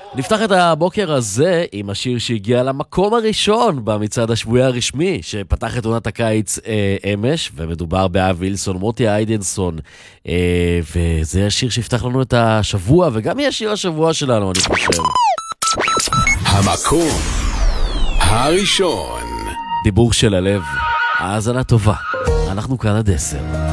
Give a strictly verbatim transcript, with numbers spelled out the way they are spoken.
נפתח את הבוקר הזה עם השיר שהגיע למקום הראשון במצעד השבועי הרשמי שפתח את עונת הקיץ אה, אמש, ומדובר באב וילסון, מוטי איידנסון, אה, וזה השיר שיפתח לנו את השבוע וגם יהיה שיר השבוע שלנו, אני חושב. המקום הראשון. דיבור של הלב, האזנה טובה, אנחנו כאן עד עשר.